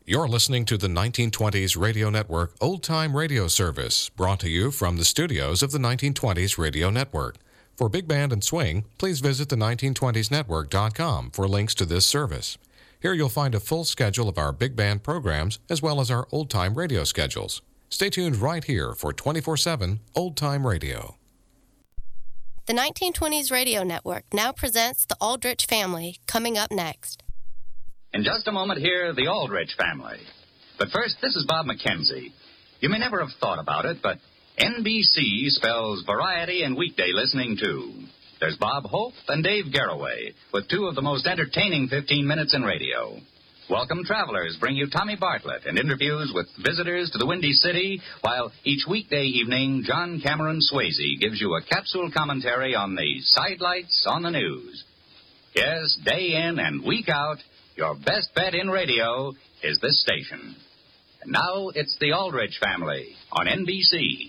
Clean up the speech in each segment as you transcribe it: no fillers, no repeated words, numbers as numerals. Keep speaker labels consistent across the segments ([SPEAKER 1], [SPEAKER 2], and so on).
[SPEAKER 1] You're listening to the 1920s Radio Network Old Time Radio Service, brought to you from the studios of the 1920s Radio Network. For Big Band and Swing, please visit the 1920snetwork.com for links to this service. Here you'll find a full schedule of our Big Band programs, as well as our Old Time Radio schedules. Stay tuned right here for 24/7 Old Time Radio.
[SPEAKER 2] The 1920s Radio Network now presents The Aldrich Family, coming up next.
[SPEAKER 3] In just a moment, hear the Aldrich Family. But first, this is Bob McKenzie. You may never have thought about it, but NBC spells variety and weekday listening, too. There's Bob Hope and Dave Garroway, with two of the most entertaining 15 minutes in radio. Welcome Travelers bring you Tommy Bartlett and interviews with visitors to the Windy City, while each weekday evening, John Cameron Swayze gives you a capsule commentary on the sidelights on the news. Yes, day in and week out, your best bet in radio is this station. And now it's the Aldrich Family on NBC.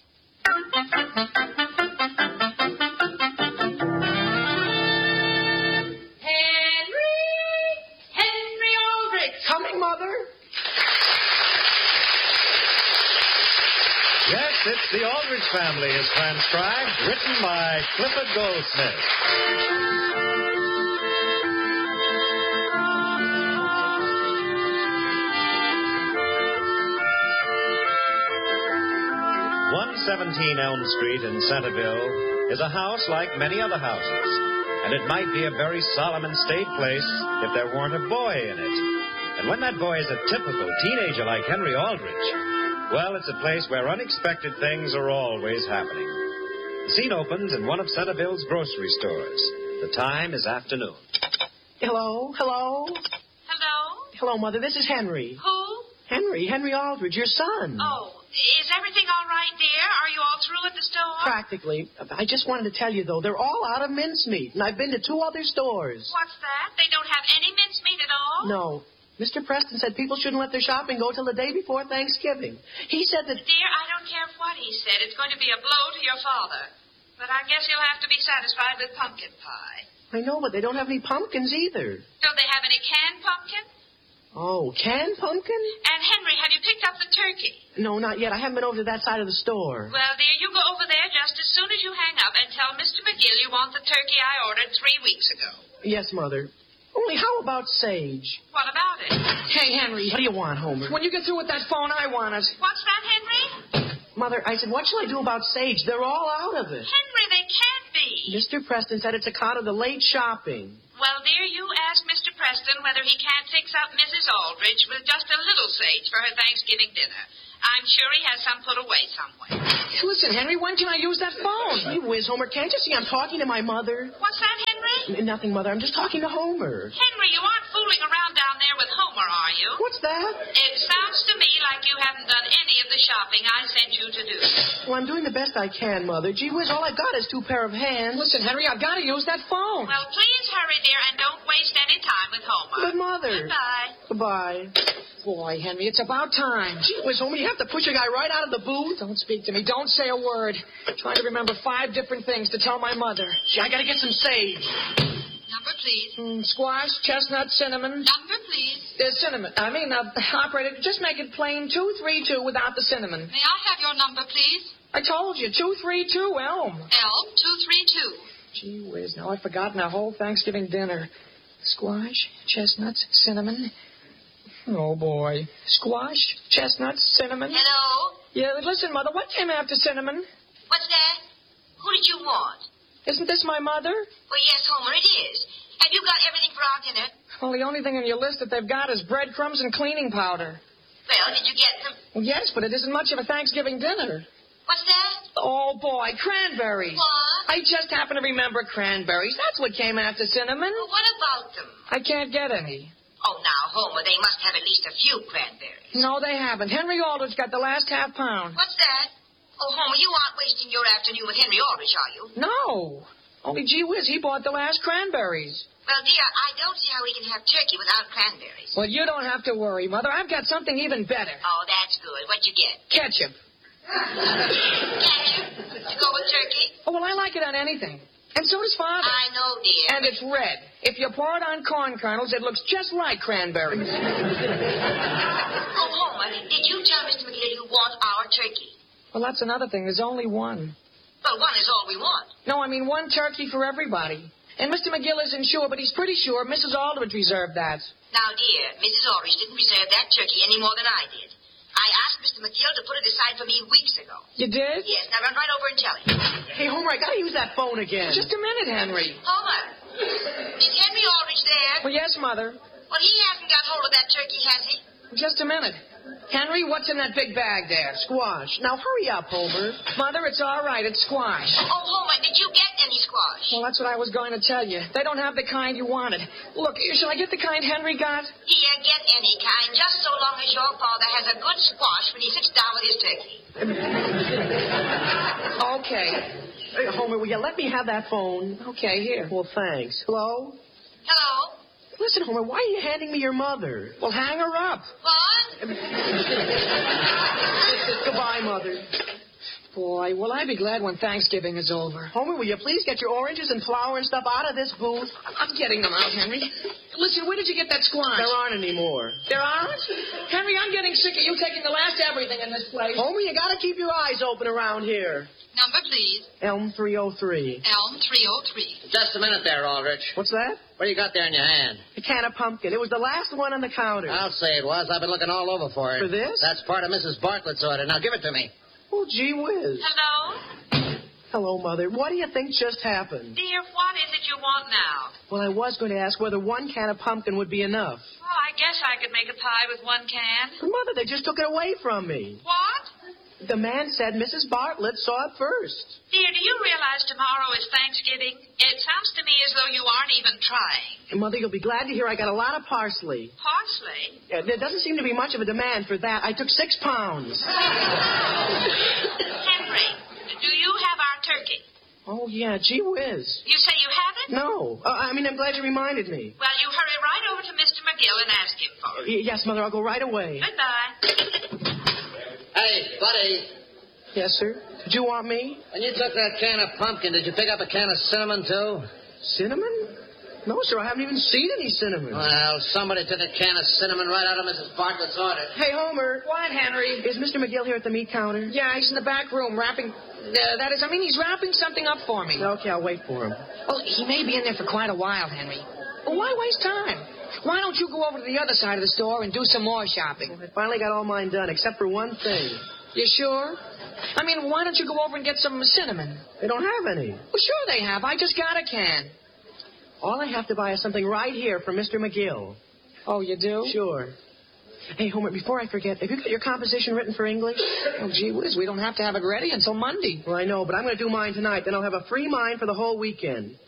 [SPEAKER 4] Henry Aldrich. Coming, Mother?
[SPEAKER 5] Yes, it's the Aldrich Family is transcribed, written by Clifford Goldsmith. 117 Elm Street in Centerville is a house like many other houses, and it might be a very solemn and staid place if there weren't a boy in it. And when that boy is a typical teenager like Henry Aldrich, well, it's a place where unexpected things are always happening. The scene opens in one of Centerville's grocery stores. The time is afternoon.
[SPEAKER 4] Hello?
[SPEAKER 6] Hello?
[SPEAKER 4] Hello, Mother. This is Henry.
[SPEAKER 6] Who?
[SPEAKER 4] Henry Aldrich, your son.
[SPEAKER 6] Oh, is everything all right, dear? Are you all through at the store?
[SPEAKER 4] Practically. I just wanted to tell you, though, they're all out of mincemeat, and I've been to 2 other stores.
[SPEAKER 6] What's that? They don't have any mincemeat at all?
[SPEAKER 4] No. Mr. Preston said people shouldn't let their shopping go till the day before Thanksgiving. He said that...
[SPEAKER 6] Dear, I don't care what he said. It's going to be a blow to your father. But I guess you'll have to be satisfied with pumpkin pie.
[SPEAKER 4] I know, but they don't have any pumpkins either.
[SPEAKER 6] Don't they have any canned pumpkin?
[SPEAKER 4] Oh, canned pumpkin?
[SPEAKER 6] And, Henry, have you picked up the turkey?
[SPEAKER 4] No, not yet. I haven't been over to that side of the store.
[SPEAKER 6] Well, dear, you go over there just as soon as you hang up and tell Mr. McGill you want the turkey I ordered 3 weeks ago.
[SPEAKER 4] Yes, Mother. Only how about sage?
[SPEAKER 6] What about it?
[SPEAKER 4] Hey, Henry. What do you want, Homer?
[SPEAKER 7] When you get through with that phone, I want it.
[SPEAKER 6] What's that, Henry?
[SPEAKER 4] Mother, I said, what shall I do about sage? They're all out of it.
[SPEAKER 6] Henry, they can't be.
[SPEAKER 4] Mr. Preston said it's account of the late shopping.
[SPEAKER 6] Well, dear, you ask Mr. Preston whether he can't fix up Mrs. Aldrich with just a little sage for her Thanksgiving dinner. I'm sure he has some put away somewhere.
[SPEAKER 7] Listen, Henry, when can I use that phone?
[SPEAKER 4] Gee whiz, Homer, can't you see I'm talking to my mother?
[SPEAKER 6] What's that, Henry?
[SPEAKER 4] Nothing, Mother. I'm just talking to Homer.
[SPEAKER 6] Henry, you aren't fooling around down there with Homer, are you?
[SPEAKER 4] What's that?
[SPEAKER 6] It sounds to me like you haven't done any of the shopping I sent you to do.
[SPEAKER 4] Well, I'm doing the best I can, Mother. Gee whiz, all I've got is 2 pair of hands.
[SPEAKER 7] Listen, Henry, I've got to use that phone.
[SPEAKER 6] Well, please hurry, dear, and don't waste any time with Homer.
[SPEAKER 4] But, Mother.
[SPEAKER 6] Goodbye.
[SPEAKER 4] Goodbye.
[SPEAKER 7] Boy, Henry, it's about time.
[SPEAKER 4] Gee whiz, Homer, you have to push a guy right out of the booth?
[SPEAKER 7] Don't speak to me. Don't say a word. I'm trying to remember 5 different things to tell my mother.
[SPEAKER 4] Gee, I got to get some sage.
[SPEAKER 6] Number, please.
[SPEAKER 7] Squash, chestnut, cinnamon.
[SPEAKER 6] Number, please.
[SPEAKER 7] Cinnamon. Operator, just make it plain 232 without the cinnamon.
[SPEAKER 6] May I have your number, please?
[SPEAKER 7] I told you, 232 Elm.
[SPEAKER 6] Elm, 232.
[SPEAKER 7] Gee whiz, now I've forgotten our whole Thanksgiving dinner. Squash, chestnuts, cinnamon. Oh, boy. Squash, chestnuts, cinnamon.
[SPEAKER 6] Hello?
[SPEAKER 7] Yeah, listen, Mother, what came after cinnamon?
[SPEAKER 6] What's that? Who did you want?
[SPEAKER 7] Isn't this my mother?
[SPEAKER 6] Well, yes, Homer, it is. Have you got everything for our dinner?
[SPEAKER 7] Well, the only thing on your list that they've got is breadcrumbs and cleaning powder.
[SPEAKER 6] Well, did you get them?
[SPEAKER 7] Well, yes, but it isn't much of a Thanksgiving dinner.
[SPEAKER 6] What's that?
[SPEAKER 7] Oh, boy, cranberries.
[SPEAKER 6] What?
[SPEAKER 7] I just happen to remember cranberries. That's what came after cinnamon.
[SPEAKER 6] Well, what about them?
[SPEAKER 7] I can't get any.
[SPEAKER 6] Oh, now, Homer, they must have at least a few cranberries.
[SPEAKER 7] No, they haven't. Henry Aldrich got the last half pound.
[SPEAKER 6] What's that? Oh, Homer, you aren't wasting your afternoon with Henry Aldrich, are you?
[SPEAKER 7] No. Only gee whiz, he bought the last cranberries.
[SPEAKER 6] Well, dear, I don't see how we can have turkey without cranberries.
[SPEAKER 7] Well, you don't have to worry, Mother. I've got something even better.
[SPEAKER 6] Oh, that's good. What'd you get?
[SPEAKER 7] Ketchup.
[SPEAKER 6] Ketchup? To go with turkey?
[SPEAKER 7] Oh, well, I like it on anything. And so does Father.
[SPEAKER 6] I know, dear.
[SPEAKER 7] And it's red. If you pour it on corn kernels, it looks just like cranberries.
[SPEAKER 6] Oh, Homer, did you tell Mr. McGill you want our turkey?
[SPEAKER 7] Well, that's another thing. There's only one.
[SPEAKER 6] Well, one is all we want.
[SPEAKER 7] No, I mean one turkey for everybody. And Mr. McGill isn't sure, but he's pretty sure Mrs. Aldridge reserved that.
[SPEAKER 6] Now, dear, Mrs. Aldridge didn't reserve that turkey any more than I did. I asked Mr. McGill to put it aside for me weeks ago.
[SPEAKER 7] You did?
[SPEAKER 6] Yes, now run right over and tell him.
[SPEAKER 4] Hey, Homer, I gotta use that phone again.
[SPEAKER 7] Just a minute, Henry.
[SPEAKER 6] Homer, is Henry Aldridge there?
[SPEAKER 7] Well, yes, Mother.
[SPEAKER 6] Well, he hasn't got hold of that turkey, has he?
[SPEAKER 7] Just a minute. Henry, what's in that big bag there?
[SPEAKER 4] Squash. Now, hurry up, Homer.
[SPEAKER 7] Mother, it's all right. It's squash.
[SPEAKER 6] Oh, Homer, did you get any squash?
[SPEAKER 7] Well, that's what I was going to tell you. They don't have the kind you wanted. Look, shall I get the kind Henry got?
[SPEAKER 6] Dear, get any kind, just so long as your father has a good squash when he sits down with his turkey.
[SPEAKER 7] Okay.
[SPEAKER 4] Hey, Homer, will you let me have that phone?
[SPEAKER 7] Okay, here.
[SPEAKER 4] Well, thanks. Hello?
[SPEAKER 6] Hello?
[SPEAKER 4] Listen, Homer, why are you handing me your mother?
[SPEAKER 7] Well, hang her up.
[SPEAKER 6] What?
[SPEAKER 4] Goodbye, Mother.
[SPEAKER 7] Boy, will I be glad when Thanksgiving is over.
[SPEAKER 4] Homer, will you please get your oranges and flour and stuff out of this booth?
[SPEAKER 7] I'm getting them out, Henry. Listen, where did you get that squash?
[SPEAKER 4] There aren't any more.
[SPEAKER 7] There aren't? Henry, I'm getting sick of you taking the last everything in this place.
[SPEAKER 4] Homer, you gotta keep your eyes open around here.
[SPEAKER 6] Number, please.
[SPEAKER 4] Elm 303.
[SPEAKER 6] Elm 303.
[SPEAKER 8] Just a minute there, Aldrich.
[SPEAKER 4] What's that?
[SPEAKER 8] What do you got there in your hand?
[SPEAKER 4] A can of pumpkin. It was the last one on the counter.
[SPEAKER 8] I'll say it was. I've been looking all over for it.
[SPEAKER 4] For this?
[SPEAKER 8] That's part of Mrs. Bartlett's order. Now give it to me.
[SPEAKER 4] Oh, gee whiz.
[SPEAKER 6] Hello?
[SPEAKER 4] Hello, Mother. What do you think just happened?
[SPEAKER 6] Dear, what is it you want now?
[SPEAKER 4] Well, I was going to ask whether one can of pumpkin would be enough.
[SPEAKER 6] Well, I guess I could make a pie with one can.
[SPEAKER 4] But, Mother, they just took it away from me.
[SPEAKER 6] What?
[SPEAKER 4] The man said Mrs. Bartlett saw it first.
[SPEAKER 6] Dear, do you realize tomorrow is Thanksgiving? It sounds to me as though you aren't even trying.
[SPEAKER 4] And, Mother, you'll be glad to hear I got a lot of parsley.
[SPEAKER 6] Parsley?
[SPEAKER 4] There doesn't seem to be much of a demand for that. I took 6 pounds.
[SPEAKER 6] Henry, do you have our turkey?
[SPEAKER 4] Oh, yeah, gee whiz.
[SPEAKER 6] You say you have it?
[SPEAKER 4] No. I'm glad you reminded me.
[SPEAKER 6] Well, you hurry right over to Mr. McGill and ask him for it.
[SPEAKER 4] Yes, Mother, I'll go right away.
[SPEAKER 6] Goodbye.
[SPEAKER 8] Hey, buddy.
[SPEAKER 4] Yes, sir? Did you want me?
[SPEAKER 8] When you took that can of pumpkin, did you pick up a can of cinnamon, too?
[SPEAKER 4] Cinnamon? No, sir, I haven't even seen any cinnamon.
[SPEAKER 8] Well, somebody took a can of cinnamon right out of Mrs. Bartlett's order.
[SPEAKER 4] Hey, Homer.
[SPEAKER 7] What, Henry?
[SPEAKER 4] Is Mr. McGill here at the meat counter?
[SPEAKER 7] Yeah, he's in the back room wrapping... he's wrapping something up for me.
[SPEAKER 4] Okay, I'll wait for him.
[SPEAKER 7] Well, he may be in there for quite a while, Henry. Well, why waste time? Why don't you go over to the other side of the store and do some more shopping?
[SPEAKER 4] I finally got all mine done, except for one thing.
[SPEAKER 7] You sure? I mean, why don't you go over and get some cinnamon?
[SPEAKER 4] They don't have any.
[SPEAKER 7] Well, sure they have. I just got a can.
[SPEAKER 4] All I have to buy is something right here from Mr. McGill.
[SPEAKER 7] Oh, you do?
[SPEAKER 4] Sure. Hey, Homer, before I forget, have you got your composition written for English?
[SPEAKER 7] Oh, gee whiz, we don't have to have it ready until Monday.
[SPEAKER 4] Well, I know, but I'm going to do mine tonight. Then I'll have a free mind for the whole weekend.